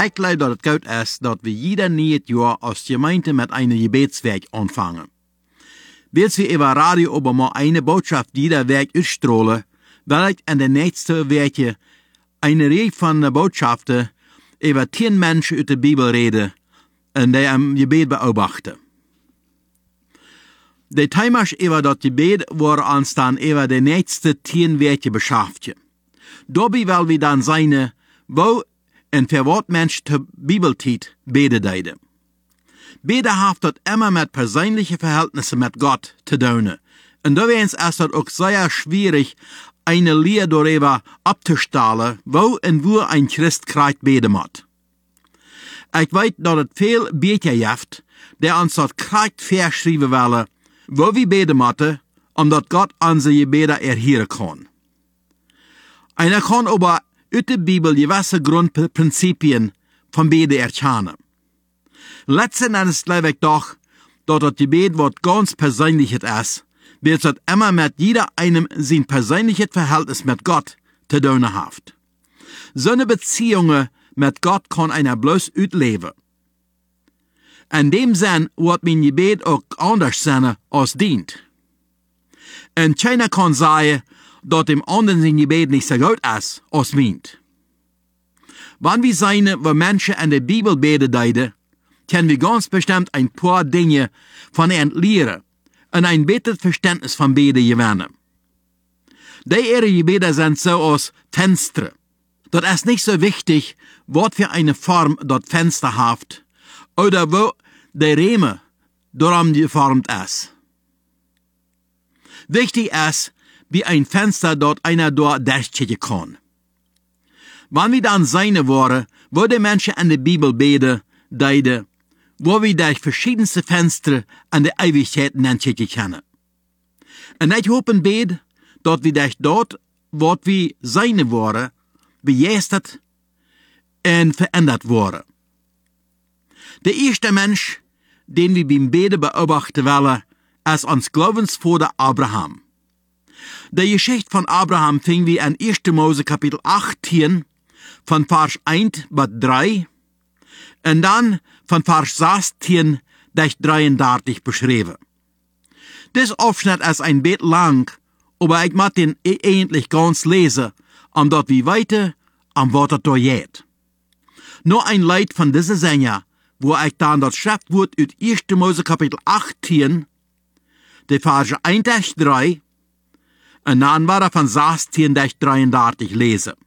ich glaube, dass es gut ist, dass wir jeder neues Jahr als Gemeinde mit einem Gebetswerk anfangen. Willst wir über Radio aber mal eine Botschaft jeder Werk ausstrahlen, weil ich in den nächsten Werke eine Reihe von Botschaften über 10 Menschen aus der Bibel rede und die am Gebet beobachten. Die Thema über das Gebet war uns dann über die nächsten 10 Werke beschäftigt. Dabei will wir dann seine, wo und für was Mensch zur Bibelzeit beten deide. Beten hat das immer mit persönlichen Verhältnissen mit Gott zu tun. Und da ist es auch sehr schwierig, eine Lehre darüber abzustellen, wo und wo ein Christ Christ beten muss. Ich weiß, dass es viel Beter gibt, die uns das Christ verschreiben wollen, wo wir beten müssen, dass Gott unsere Gebete erhören kann. Einer kann aber aus der Bibel gewisse Grundprinzipien vom Beten erkennen. Letzten Endes glaube ich doch, dass das Gebet was ganz Persönliches ist, weil es immer mit jeder einem sein persönliches Verhältnis mit Gott zu tun hat. So eine Beziehung mit Gott kann einer bloß ausleben. In dem Sinn wird mein Gebet auch anders sein als dient. Und keiner kann sagen, dass dem anderen sein Gebet nicht so gut ist als meint. Wenn wir sehen, wo Menschen in der Bibel beten deiden, können wir ganz bestimmt ein paar Dinge von ihnen lernen und ein besseres Verständnis von Beten gewinnen. Die ihre Gebete sind so als Fenster. Das ist nicht so wichtig, was für eine Form das Fenster hat oder wo der Rahmen darum geformt ist. Wichtig ist, wie ein Fenster dort einer durchschicken kann. Wenn wir dann sehen wollen, wo die Menschen in der Bibel beten, deiden, wo wir durch verschiedenste Fenster an der Ewigkeit hinschicken können. Und ich hoffe und bete, dass wir durch dort, was wir sehen wollen, begeistert und verändert worden. Der erste Mensch, den wir beim Beten beobachten wollen, ist uns Glaubensvater Abraham. Die Geschichte von Abraham finden wir in 1. Mose Kapitel 18 von Vers 1 bis 3 und dann von Vers 16 bis 33 beschrieben. Das Abschnitt ist ein bisschen lang, aber ich mag den eigentlich ganz lesen, omdat wir weiter am Wort da geht. Nur ein Lied von dieser Sänger, wo ich dann das Schriftwort aus 1. Mose Kapitel 18, die Verse 1 bis 3, und dann war er von 16 bis 33 lesen.